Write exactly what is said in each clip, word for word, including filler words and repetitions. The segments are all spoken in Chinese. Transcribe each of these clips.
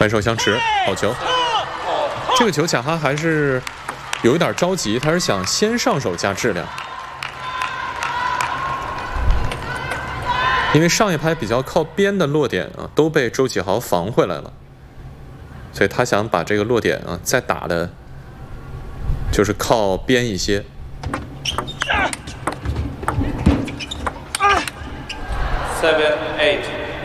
反手相持，好球。这个球贾哈还是有一点着急，他是想先上手加质量，因为上一拍比较靠边的落点啊都被周启豪防回来了，所以他想把这个落点啊再打的，就是靠边一些。 Seven eight。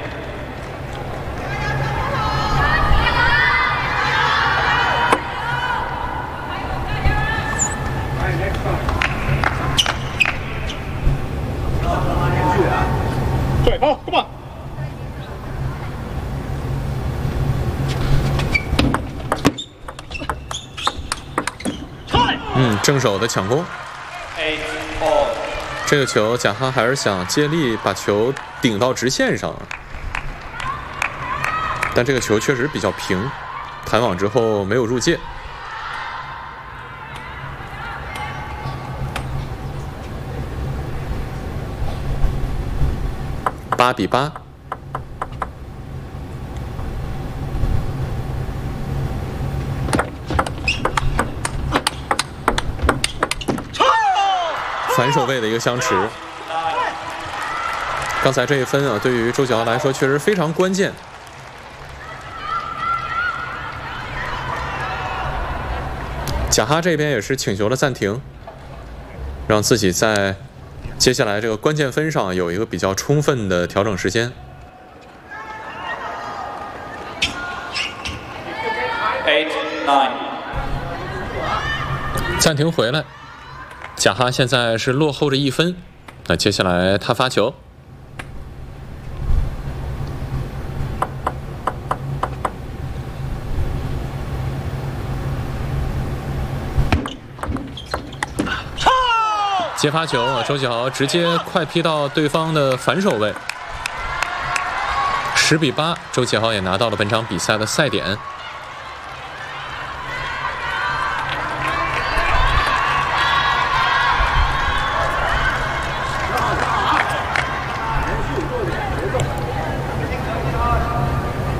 对，好 ，Come on。 嗯，正手的抢攻。 Eight all。 这个球贾哈还是想借力把球顶到直线上，但这个球确实比较平，弹网之后没有入界。八比八。反手位的一个相持，刚才这一分啊，对于周启豪来说确实非常关键。贾哈这边也是请求了暂停，让自己在接下来这个关键分上有一个比较充分的调整时间。 Eight nine。 暂停回来。贾哈现在是落后着一分，那接下来他发球，接发球啊，周启豪直接快劈到对方的反手位，十比八，周启豪也拿到了本场比赛的赛点。